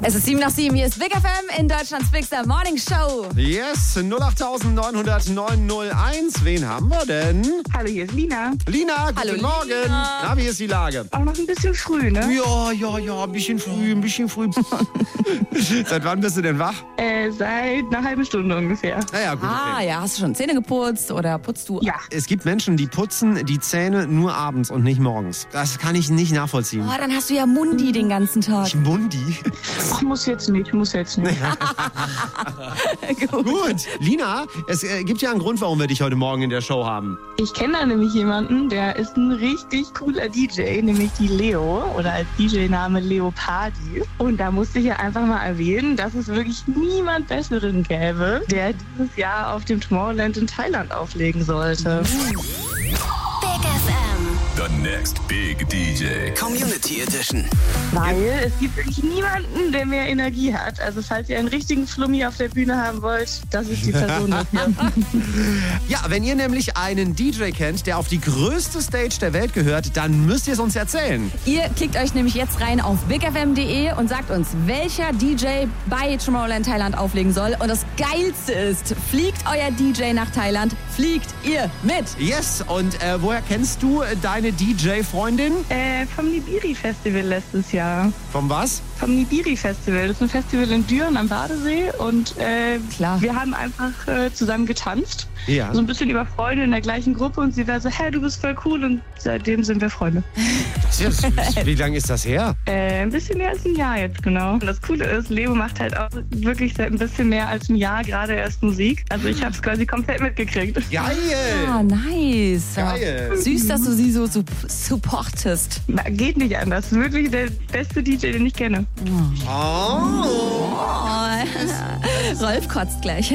Es ist 7:07, hier ist Big FM in Deutschlands Bigster Morning Show. Yes, 08900 Wen haben wir denn? Hallo, hier ist Lina. Lina, guten Hallo, Morgen. Lina. Na, wie ist die Lage? Auch noch ein bisschen früh, ne? Ja, ein bisschen früh. Seit wann bist du denn wach? Seit einer halben Stunde ungefähr. Naja, gut. Okay. Ja, hast du schon Zähne geputzt oder putzt du? Ja. Es gibt Menschen, die putzen die Zähne nur abends und nicht morgens. Das kann ich nicht nachvollziehen. Oh, dann hast du ja Mundi den ganzen Tag. Mundi. Ach, muss jetzt nicht. Gut. Gut, Lina, es gibt ja einen Grund, warum wir dich heute Morgen in der Show haben. Ich kenne da nämlich jemanden, der ist ein richtig cooler DJ, nämlich die Leo oder als DJ-Name Leopardi. Und da musste ich ja einfach mal erwähnen, dass es wirklich niemand Besseren gäbe, der dieses Jahr auf dem Tomorrowland in Thailand auflegen sollte. Big FM. The next big DJ. Community Edition. Weil es gibt wirklich niemanden, der mehr Energie hat. Also falls ihr einen richtigen Flummi auf der Bühne haben wollt, das ist die Person dafür. Ja, wenn ihr nämlich einen DJ kennt, der auf die größte Stage der Welt gehört, dann müsst ihr es uns erzählen. Ihr klickt euch nämlich jetzt rein auf bigfm.de und sagt uns, welcher DJ bei Tomorrowland Thailand auflegen soll. Und das Geilste ist, fliegt euer DJ nach Thailand, fliegt ihr mit. Yes, und woher kennst du deine DJ-Freundin? Vom Nibiri Festival letztes Jahr. Vom was? Vom Nibiri Festival. Das ist ein Festival in Düren am Badesee und Klar. wir haben einfach zusammen getanzt. Ja. So ein bisschen über Freunde in der gleichen Gruppe und sie war so, hey, du bist voll cool und seitdem sind wir Freunde. Wie lange ist das her? Ein bisschen mehr als ein Jahr jetzt, genau. Und das Coole ist, Leo macht halt auch wirklich seit ein bisschen mehr als ein Jahr gerade erst Musik. Also ich habe es quasi komplett mitgekriegt. Geil! Ah, nice. Geil. Süß, dass du sie so supportest. Na, geht nicht anders. Wirklich der beste DJ, den ich kenne. Oh. Rolf kotzt gleich.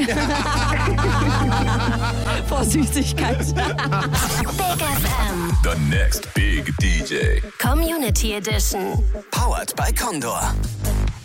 Vor Süßigkeit. Big FM. The next big DJ. Community Edition. Powered by Condor.